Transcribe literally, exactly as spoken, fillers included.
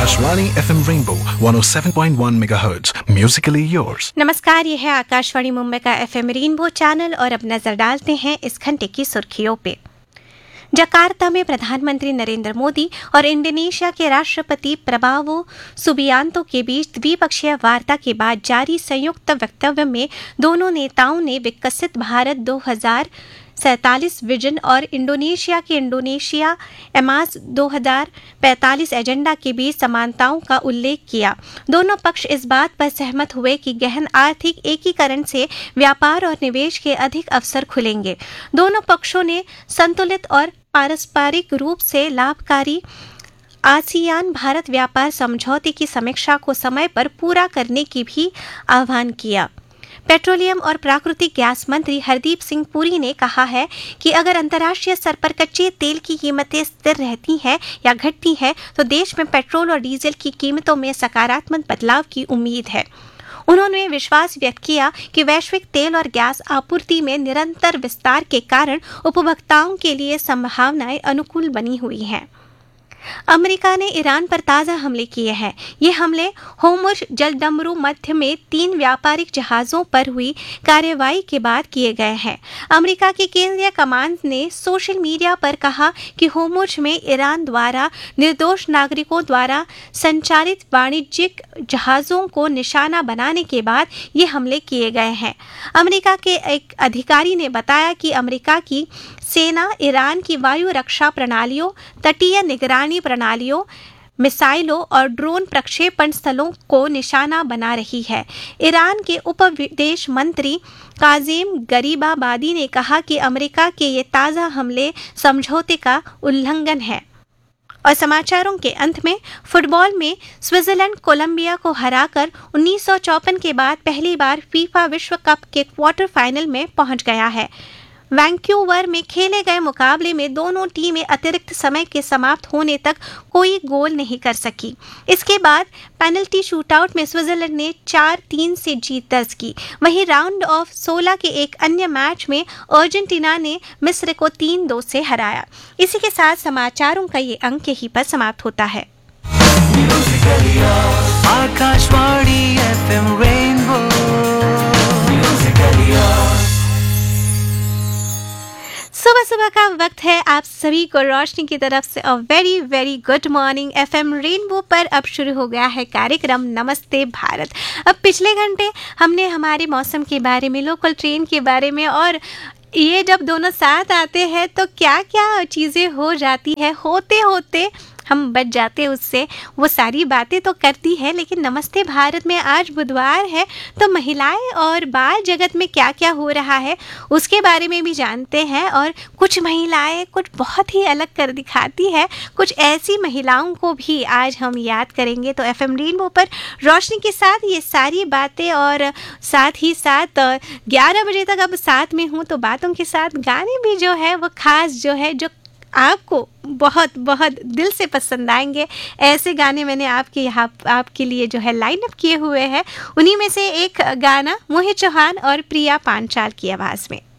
Akashvani FM rainbow one oh seven point one megahertz Musically yours. नमस्कार, ये है आकाशवाणी मुंबई का एफएम रेनबो चैनल और अब नजर डालते हैं इस घंटे की सुर्खियों पे। जकार्ता में प्रधानमंत्री नरेंद्र मोदी और इंडोनेशिया के राष्ट्रपति प्रबावो सुबियांतो के बीच द्विपक्षीय वार्ता के बाद जारी संयुक्त वक्तव्य में दोनों नेताओं ने विकसित भारत दो हज़ार सैंतालीस विजन और इंडोनेशिया के इंडोनेशिया एमास दो हज़ार पैंतालीस एजेंडा के बीच समानताओं का उल्लेख किया। दोनों पक्ष इस बात पर सहमत हुए कि गहन आर्थिक एकीकरण से व्यापार और निवेश के अधिक अवसर खुलेंगे। दोनों पक्षों ने संतुलित और पारस्परिक रूप से लाभकारी आसियान भारत व्यापार समझौते की समीक्षा को समय पर पूरा करने की भी आह्वान किया। पेट्रोलियम और प्राकृतिक गैस मंत्री हरदीप सिंह पुरी ने कहा है कि अगर अंतर्राष्ट्रीय स्तर पर कच्चे तेल की कीमतें स्थिर रहती हैं या घटती हैं तो देश में पेट्रोल और डीजल की कीमतों में सकारात्मक बदलाव की उम्मीद है। उन्होंने विश्वास व्यक्त किया कि वैश्विक तेल और गैस आपूर्ति में निरंतर विस्तार के कारण उपभोक्ताओं के लिए संभावनाएं अनुकूल बनी हुई हैं। अमेरिका ने ईरान पर ताज़ा हमले किए हैं। ये हमले होर्मुज़ जलदमरू मध्य में तीन व्यापारिक जहाज़ों पर हुई कार्रवाई के बाद किए गए हैं। अमेरिका की केंद्रीय कमान ने सोशल मीडिया पर कहा कि होर्मुज़ में ईरान द्वारा निर्दोष नागरिकों द्वारा संचालित वाणिज्यिक जहाज़ों को निशाना बनाने के बाद ये हमले किए गए हैं। अमेरिका के एक अधिकारी ने बताया कि अमेरिका की सेना ईरान की वायु रक्षा प्रणालियों, तटीय निगरानी प्रणालियों, मिसाइलों और ड्रोन प्रक्षेपण स्थलों को निशाना बना रही है। ईरान के उप विदेश मंत्री काजिम गरीबाबादी ने कहा कि अमेरिका के ये ताज़ा हमले समझौते का उल्लंघन है। और समाचारों के अंत में फुटबॉल में स्विट्जरलैंड कोलंबिया को हराकर उन्नीस सौ चौपन के बाद पहली बार फीफा विश्व कप के क्वार्टर फाइनल में पहुंच गया है। वैंक्यूवर में खेले गए मुकाबले में दोनों टीमें अतिरिक्त समय के समाप्त होने तक कोई गोल नहीं कर सकी। इसके बाद पेनल्टी शूटआउट में स्विट्जरलैंड ने चार तीन से जीत दर्ज की। वहीं राउंड ऑफ सोलह के एक अन्य मैच में अर्जेंटीना ने मिस्र को तीन दो से हराया। इसी के साथ समाचारों का ये अंक यहीं पर समाप्त होता है। आकाशवाणी एफएम रेनबो सुबह सुबह का वक्त है। आप सभी को रोशनी की तरफ से a very very good morning. FM rainbow पर अब शुरू हो गया है कार्यक्रम नमस्ते भारत। अब पिछले घंटे हमने हमारे मौसम के बारे में, लोकल ट्रेन के बारे में, और ये जब दोनों साथ आते हैं तो क्या क्या चीज़ें हो जाती है, होते होते हम बच जाते उससे। वो सारी बातें तो करती है, लेकिन नमस्ते भारत में आज बुधवार है तो महिलाएं और बाल जगत में क्या क्या हो रहा है उसके बारे में भी जानते हैं। और कुछ महिलाएं कुछ बहुत ही अलग कर दिखाती है, कुछ ऐसी महिलाओं को भी आज हम याद करेंगे। तो एफएम रेनबो पर रोशनी के साथ ये सारी बातें, और साथ ही साथ ग्यारह बजे तक अब साथ में हूँ तो बातों के साथ गाने भी जो है वो खास जो है, जो आपको बहुत बहुत दिल से पसंद आएंगे। ऐसे गाने मैंने आपके यहाँ आपके लिए जो है लाइन अप किए हुए हैं। उन्हीं में से एक गाना मोहित चौहान और प्रिया पांचाल की आवाज़ में।